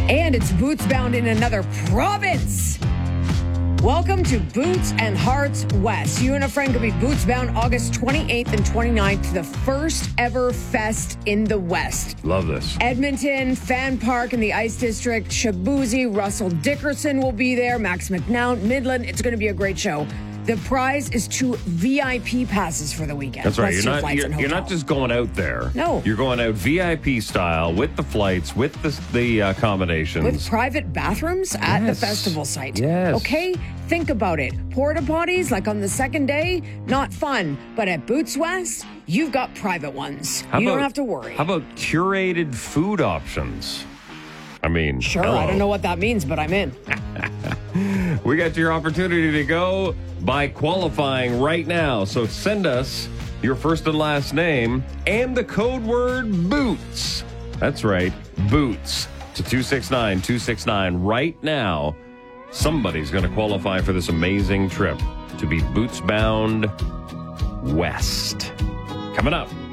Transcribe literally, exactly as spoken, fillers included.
And it's Boots Bound in another province. Welcome to Boots and Hearts West. You and a friend could be Boots Bound August twenty-eighth and twenty-ninth to the first ever fest in the West. Love this. Edmonton, Fan Park in the Ice District, Shaboozey, Russell Dickerson will be there, Max McNown, Midland. It's going to be a great show. The prize is two V I P passes for the weekend. That's right. Plus You're two not flights you're, and you're not hotel. just going out there. No. You're going out V I P style with the flights, with the, the uh, accommodations. With private bathrooms at Yes. the festival site. Yes. Okay? Think about it. Porta potties, like on the second day, not fun. But at Boots West, you've got private ones. How you about- don't have to worry. How about curated food options? I mean, Sure, hello. I don't know what that means, but I'm in. We got your opportunity to go by qualifying right now. So send us your first and last name and the code word BOOTS. That's right, BOOTS to two six nine two six nine right now. Somebody's going to qualify for this amazing trip to be Boots Bound West. Coming up.